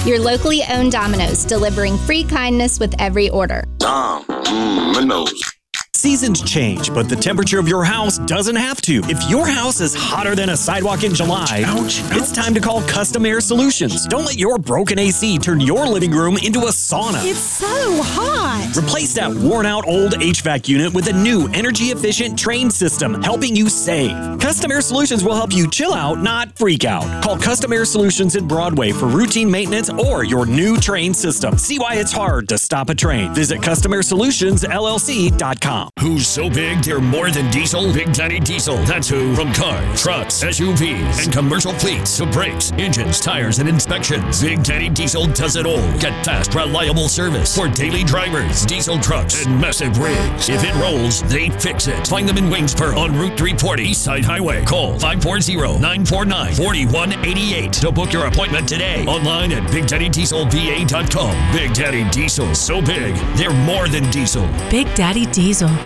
Your locally owned Domino's, delivering free kindness with every order. Domino's. Seasons change, but the temperature of your house doesn't have to. If your house is hotter than a sidewalk in July, it's time to call Custom Air Solutions. Don't let your broken AC turn your living room into a sauna. It's so hot. Replace that worn-out old HVAC unit with a new energy-efficient Trane system, helping you save. Custom Air Solutions will help you chill out, not freak out. Call Custom Air Solutions in Broadway for routine maintenance or your new Trane system. See why it's hard to stop a Trane. Visit CustomAirSolutionsLLC.com. Who's so big they're more than diesel? Big Daddy Diesel. That's who. From cars, trucks, SUVs, and commercial fleets to brakes, engines, tires, and inspections. Big Daddy Diesel does it all. Get fast, reliable service for daily drivers, diesel trucks, and massive rigs. If it rolls, they fix it. Find them in Waynesboro on Route 340 East Side Highway. Call 540-949-4188 to book your appointment today. Online at BigDaddyDieselVA.com. Big Daddy Diesel. So big, they're more than diesel. Big Daddy Diesel.